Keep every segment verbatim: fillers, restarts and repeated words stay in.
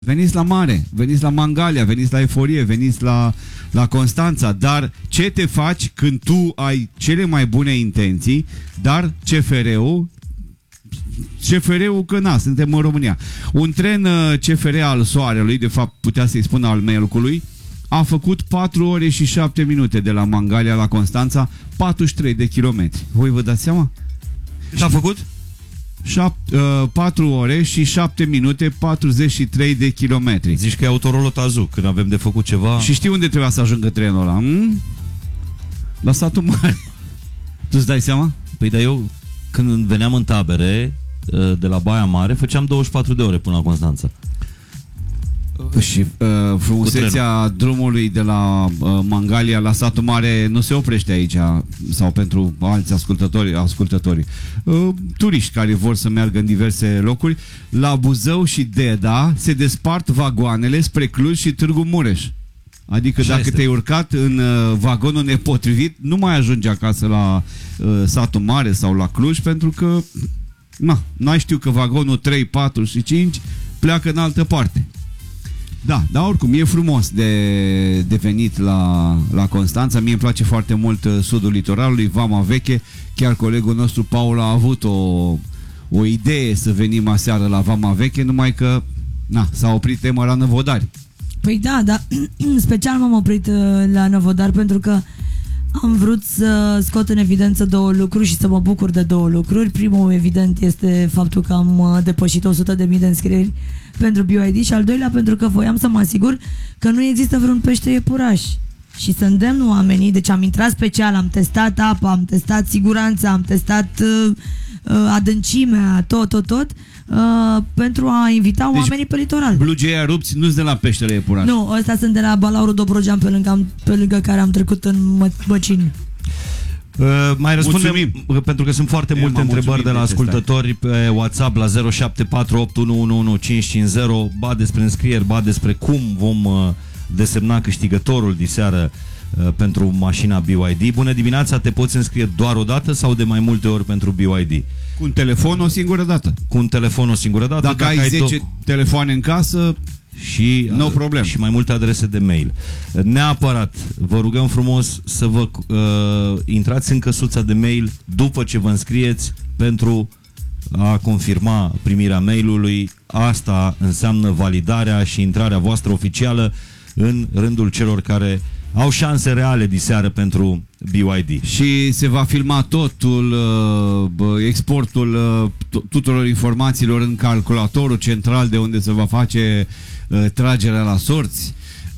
Veniți la mare, veniți la Mangalia, veniți la Eforie, veniți la, la Constanța, dar ce te faci când tu ai cele mai bune intenții, dar C F R-ul, C F R-ul că na, suntem în România. Un tren C F R al Soarelui, de fapt putea să-i spună al Melcului, a făcut patru ore și șapte minute de la Mangalia la Constanța, patruzeci și trei de kilometri. Voi vă dați seama? Ce a făcut? patru ore și șapte minute, patruzeci și trei de kilometri. Zici că e autorolul Tazu, când avem de făcut ceva. Și știi unde trebuia să ajungă trenul ăla? Hmm? La satul mare. Tu îți dai seama? Păi dar eu, când veneam în tabere de la Baia Mare, făceam douăzeci și patru de ore până la Constanța. Și uh, frumusețea drumului de la uh, Mangalia la satul mare nu se oprește aici, sau pentru alți ascultători, ascultători. Uh, turiști care vor să meargă în diverse locuri. La Buzău și Deda se despart vagoanele spre Cluj și Târgu Mureș. Adică așa dacă te-ai urcat în uh, vagonul nepotrivit, nu mai ajungi acasă la uh, satul mare sau la Cluj, pentru că na, n-ai știu că vagonul trei, patru și cinci pleacă în altă parte. Da, dar oricum e frumos de, de venit la, la Constanța. Mie îmi place foarte mult sudul litoralului, Vama Veche. Chiar colegul nostru Paul a avut o, o idee să venim aseară la Vama Veche, numai că na, s-a oprit tema la Năvodari. Păi da, dar special m-am oprit la Năvodari pentru că am vrut să scot în evidență două lucruri și să mă bucur de două lucruri. Primul, evident, este faptul că am depășit o sută de mii de înscrieri pentru B Y D și al doilea pentru că voiam să mă asigur că nu există vreun pește iepuraș și să îndemn oamenii. Deci am intrat special, am testat apa, am testat siguranța, am testat uh, uh, adâncimea, tot, tot, tot uh, pentru a invita deci, oamenii pe litoral. Blugei rupți nu-s de la peștele iepuraș. Nu, ăsta sunt de la Balaurul Dobrogean, pe lângă, pe lângă care am trecut în mă, Măcini. Uh, mai răspundem, mulțumim. Pentru că sunt foarte multe e, întrebări de la ascultători pe WhatsApp la zero șapte patru opt unu unu unu cinci cinci zero, ba despre înscrieri, ba despre cum vom uh, desemna câștigătorul diseară uh, pentru mașina B Y D. Bună dimineața, te poți înscrie doar o dată sau de mai multe ori pentru B Y D? Cu un telefon o singură dată. Cu un telefon o singură dată. Dacă, dacă ai zece telefoane în casă, și, no problem. Și mai multe adrese de mail. Neapărat, vă rugăm frumos să vă uh, intrați în căsuța de mail după ce vă înscrieți pentru a confirma primirea mailului. Asta înseamnă validarea și intrarea voastră oficială în rândul celor care au șanse reale diseară pentru B Y D. Și se va filma totul, exportul tuturor informațiilor în calculatorul central de unde se va face tragerea la sorți.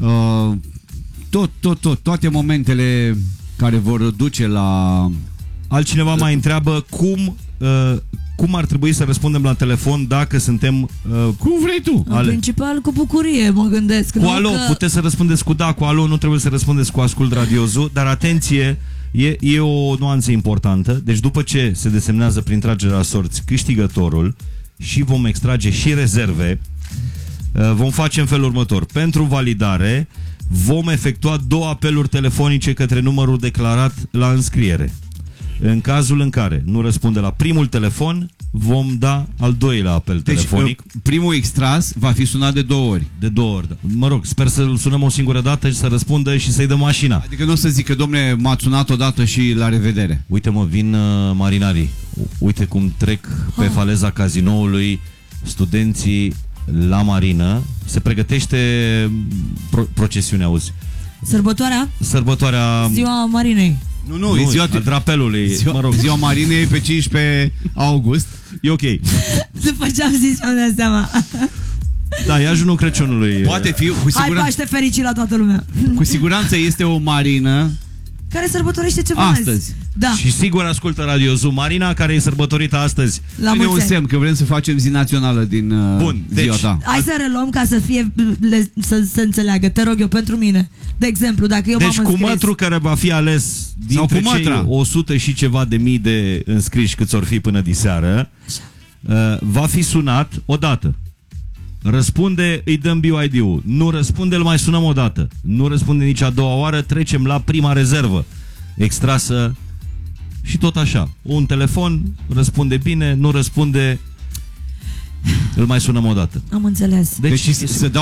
Tot, tot, tot, toate momentele care vor duce la... Altcineva mai întreabă cum... cum ar trebui să răspundem la telefon dacă suntem... Uh, cum vrei tu? În Ale. principal cu bucurie, mă gândesc. Cu alo, că... puteți să răspundeți cu da, cu alo, nu trebuie să răspundeți cu ascult radiozu, dar atenție, e, e o nuanță importantă. Deci după ce se desemnează prin tragerea la sorți câștigătorul și vom extrage și rezerve, uh, vom face în felul următor. Pentru validare vom efectua două apeluri telefonice către numărul declarat la înscriere. În cazul în care nu răspunde la primul telefon, vom da al doilea apel deci, telefonic. Primul extras va fi sunat de două ori. De două ori, da. Mă rog, sper să-l sunăm o singură dată și să răspundă și să-i dăm mașina. Adică nu o să zică, domne, m-ați sunat odată și la revedere. Uite mă, vin uh, marinarii. Uite cum trec pe faleza cazinoului studenții la marină. Se pregătește pro procesiunea, auzi. Sărbătoarea? Sărbătoarea... Ziua Marinei. Nu, nu, nu, ziua drapelului. Ziua, mă rog. Ziua Marinei pe cincisprezece august. E ok. După ce am zis, am dat seama. Da, e ajunul Crăciunului. Poate fi, cu siguranță. Hai Paște fericit la toată lumea. Cu siguranță este o marină care sărbătorește ceva astăzi. Azi. Da. Și sigur ascultă Radio Zoo. Marina, care e sărbătorită astăzi. La e un semn că vrem să facem zi națională din uh, Bun, ziua deci, ta. Hai să reluăm ca să fie le, să se înțeleagă. Te rog eu, pentru mine. De exemplu, dacă eu deci m-am înscris... cu mătru care va fi ales dintre cei o sută și ceva de mii de înscriși câți or fi până diseară, uh, va fi sunat odată. Răspunde, îi dăm B Y D-ul. Nu răspunde, îl mai sunăm o dată. Nu răspunde nici a doua oară, trecem la prima rezervă extrasă și tot așa. Un telefon răspunde bine, nu răspunde Îl mai sunăm o dată. Am înțeles. Deci, Deci se dau